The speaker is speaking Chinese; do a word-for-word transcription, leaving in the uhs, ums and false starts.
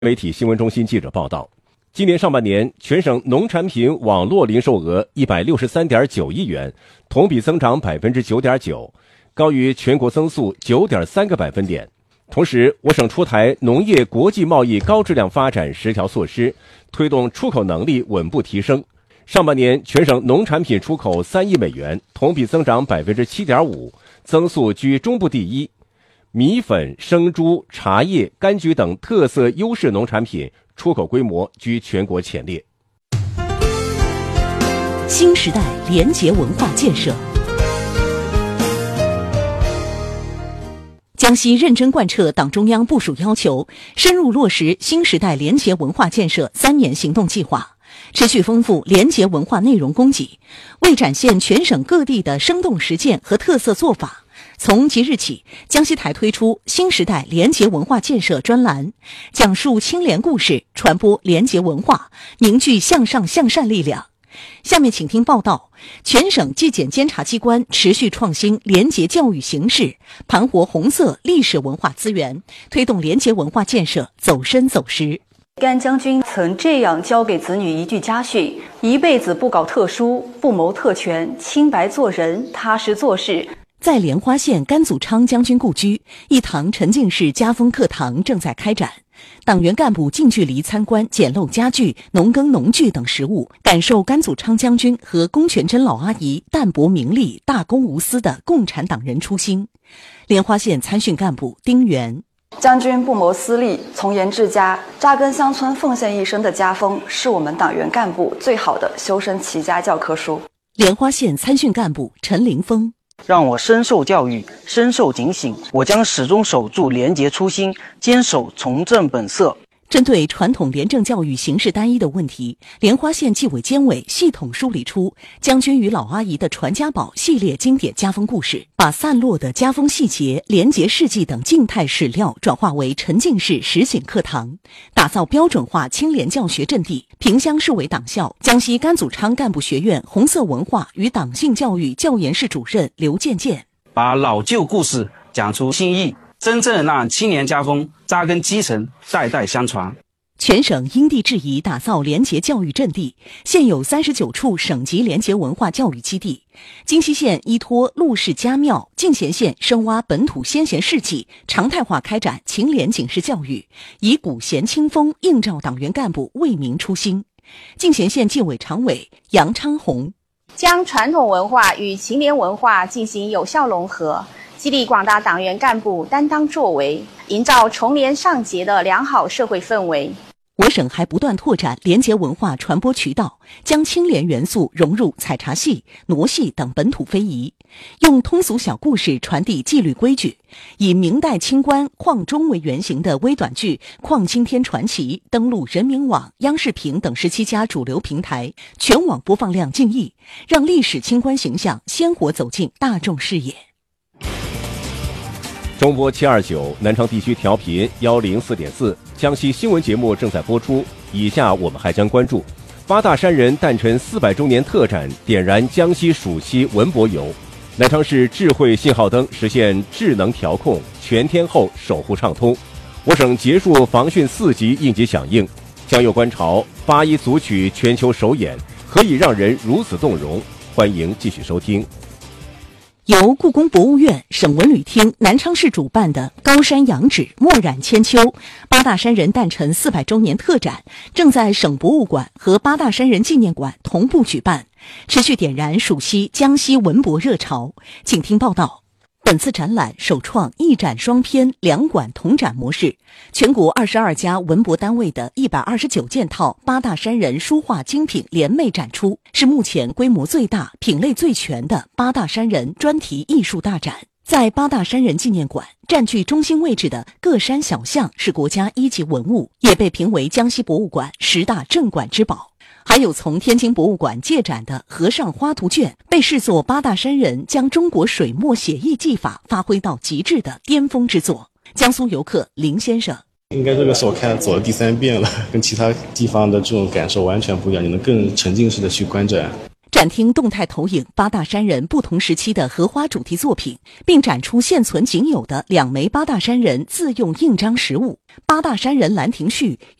媒体新闻中心记者报道，今年上半年全省农产品网络零售额一百六十三点九亿元，同比增长百分之九点九，高于全国增速九点三个百分点。同时，我省出台农业国际贸易高质量发展十条措施，推动出口能力稳步提升。上半年全省农产品出口三亿美元，同比增长百分之七点五，增速居中部第一。米粉、生猪、茶叶、柑橘等特色优势农产品出口规模居全国前列。 新时代廉洁文化建设。江西认真贯彻党中央部署要求，深入落实新时代廉洁文化建设三年行动计划，持续丰富廉洁文化内容供给，为展现全省各地的生动实践和特色做法，从即日起，江西台推出新时代廉洁文化建设专栏，讲述清廉故事，传播廉洁文化，凝聚向上向善力量。下面请听报道。全省纪检监察机关持续创新廉洁教育形式，盘活红色历史文化资源，推动廉洁文化建设走深走实。 甘将军曾这样教给子女一句家训：一辈子不搞特殊，不谋特权，清白做人，踏实做事。 在莲花县甘祖昌将军故居，一堂沉浸式家风课堂正在开展。党员干部近距离参观简陋家具、农耕农具等实物，感受甘祖昌将军和龚全珍老阿姨淡泊名利、大公无私的共产党人初心。莲花县参训干部丁元： 将军不谋私利，从严治家，扎根乡村，奉献一生的家风，是我们党员干部最好的修身齐家教科书。 莲花县参训干部陈凌峰： 让我深受教育，深受警醒，我将始终守住廉洁初心，坚守从政本色。 针对传统廉政教育形式单一的问题，莲花县纪委监委系统梳理出将军与老阿姨的传家宝系列经典家风故事，把散落的家风细节、廉洁事迹等静态史料转化为沉浸式实景课堂，打造标准化清廉教学阵地。萍乡市委党校江西甘祖昌干部学院红色文化与党性教育教研室主任刘健健： 把老旧故事讲出新意，真正让清廉家风扎根基层，代代相传。 全省因地制宜打造廉洁教育阵地，现有三十九处省级廉洁文化教育基地。金溪县依托陆氏家庙，进贤县深挖本土先贤事迹，常态化开展勤廉警示教育，以古贤清风映照党员干部为民初心。进贤县纪委常委杨昌红： 将传统文化与勤廉文化进行有效融合，激励广大党员干部担当作为，营造从廉上节的良好社会氛围。 我省还不断拓展廉洁文化传播渠道，将清廉元素融入采茶戏、傩戏等本土非遗，用通俗小故事传递纪律规矩，以明代清官邝忠为原型的微短剧《邝青天传奇》登陆人民网、央视频等十七家主流平台，全网播放量近亿，让历史清官形象鲜活走进大众视野。 中波七二九南昌地区调频幺零四点四，江西新闻节目正在播出。以下我们还将关注八大山人诞辰四百周年特展，点燃江西暑期文博游。南昌市智慧信号灯实现智能调控，全天候守护畅通。我省结束防汛四级应急响应，江右观潮八一组曲全球首演，何以让人如此动容？欢迎继续收听。 由故宫博物院、省文旅厅、南昌市主办的高山仰止，墨染千秋八大山人诞辰四百周年特展正在省博物馆和八大山人纪念馆同步举办，持续点燃暑期江西文博热潮。请听报道。本次展览首创一展双篇两馆同展模式，全国二十二家文博单位的一百二十九件套八大山人书画精品联袂展出，是目前规模最大、品类最全的八大山人专题艺术大展。在八大山人纪念馆占据中心位置的各山小巷是国家一级文物，也被评为江西博物馆十大镇馆之宝。还有从天津博物馆借展的和尚花图卷，被视作八大山人将中国水墨写意技法发挥到极致的巅峰之作。江苏游客林先生： 应该这个是我看走了第三遍了，跟其他地方的这种感受完全不一样，你能更沉浸式的去观展。 展展厅动态投影八大山人不同时期的荷花主题作品，并展出现存仅有的两枚八大山人自用印章实物。八大山人兰亭序